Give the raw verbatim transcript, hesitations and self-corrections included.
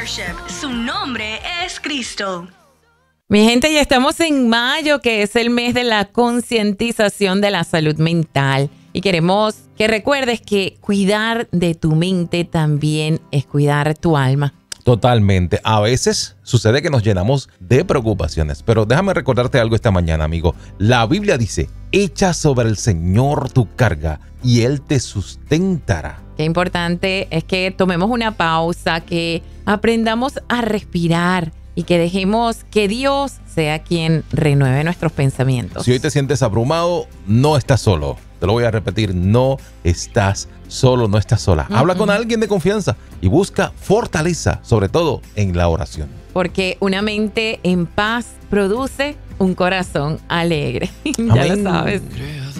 Worship. Su nombre es Cristo. Mi gente, ya estamos en mayo, que es el mes de la concientización de la salud mental. Y queremos que recuerdes que cuidar de tu mente también es cuidar tu alma. Totalmente. A veces sucede que nos llenamos de preocupaciones, pero déjame recordarte algo esta mañana, amigo. La Biblia dice, echa sobre el Señor tu carga y Él te sustentará. Qué importante es que tomemos una pausa, que aprendamos a respirar y que dejemos que Dios sea quien renueve nuestros pensamientos. Si hoy te sientes abrumado, no estás solo. Te lo voy a repetir, no estás solo, no estás sola. Uh-huh. Habla con alguien de confianza y busca fortaleza, sobre todo en la oración. Porque una mente en paz produce un corazón alegre. Ya Amén. lo sabes.